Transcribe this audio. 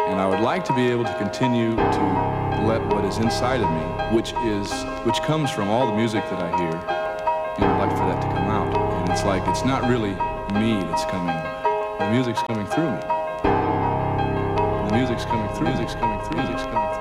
And I would like to be able to continue to let what is inside of me, which comes from all the music that I hear, I'd like for that to come out. And it's like, it's not really me that's coming. The music's coming through me. The music's coming through. Music's coming through. Music's coming through.